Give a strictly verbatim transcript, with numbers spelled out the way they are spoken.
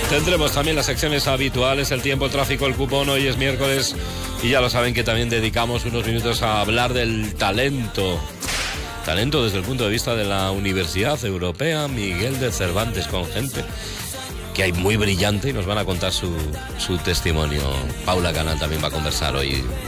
Tendremos también las secciones habituales, el tiempo, el tráfico, el cupón. Hoy es miércoles y ya lo saben que también dedicamos unos minutos a hablar del talento. Talento desde el punto de vista de la Universidad Europea Miguel de Cervantes, con gente que hay muy brillante y nos van a contar su, su testimonio. Paula Canal también va a conversar hoy